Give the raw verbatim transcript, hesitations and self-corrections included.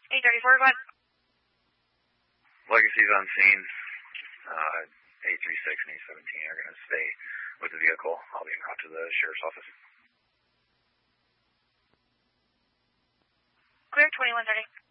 eight thirty-four, go ahead. Legacy's on scene. Uh, eight three six and eight seventeen are going to stay with the vehicle. I'll be en route to the sheriff's office. Clear, twenty-one thirty.